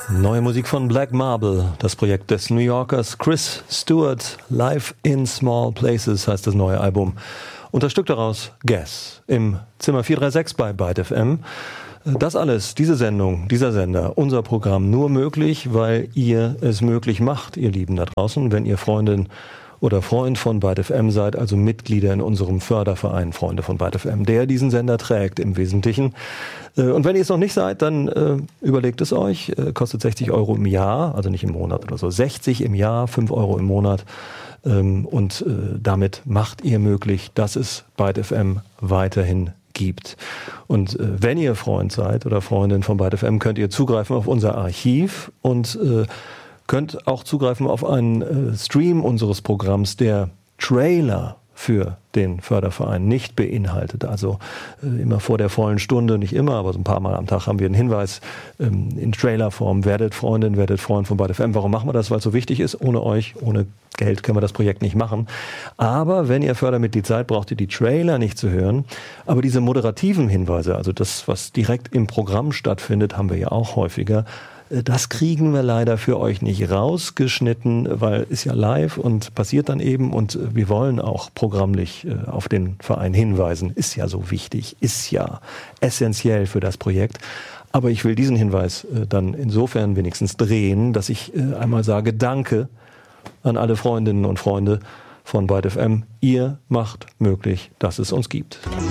Neue Musik von Black Marble, das Projekt des New Yorkers Chris Stewart. Live in Small Places heißt das neue Album. Und das Stück daraus Guess im Zimmer 436 bei Byte FM. Das alles, diese Sendung, dieser Sender, unser Programm nur möglich, weil ihr es möglich macht, ihr Lieben da draußen, wenn ihr Freundin oder Freund von Byte FM seid, also Mitglieder in unserem Förderverein Freunde von Byte FM, der diesen Sender trägt im Wesentlichen. Und wenn ihr es noch nicht seid, dann überlegt es euch, kostet 60 Euro im Jahr, also nicht im Monat oder so, 60 im Jahr, 5 Euro im Monat. Und damit macht ihr möglich, dass es Byte FM weiterhin gibt. Und wenn ihr Freund seid oder Freundin von Byte FM, könnt ihr zugreifen auf unser Archiv und könnt auch zugreifen auf einen Stream unseres Programms, der Trailer für den Förderverein nicht beinhaltet. Also immer vor der vollen Stunde, nicht immer, aber so ein paar Mal am Tag haben wir einen Hinweis in Trailerform. Werdet Freundin, werdet Freund von Byte FM. Warum machen wir das? Weil es so wichtig ist. Ohne euch, ohne Geld können wir das Projekt nicht machen. Aber wenn ihr Fördermitglied seid, braucht ihr die Trailer nicht zu hören. Aber diese moderativen Hinweise, also das, was direkt im Programm stattfindet, haben wir ja auch häufiger. Das kriegen wir leider für euch nicht rausgeschnitten, weil ist ja live und passiert dann eben und wir wollen auch programmlich auf den Verein hinweisen. Ist ja so wichtig, ist ja essentiell für das Projekt. Aber ich will diesen Hinweis dann insofern wenigstens drehen, dass ich einmal sage Danke an alle Freundinnen und Freunde von Byte FM. Ihr macht möglich, dass es uns gibt.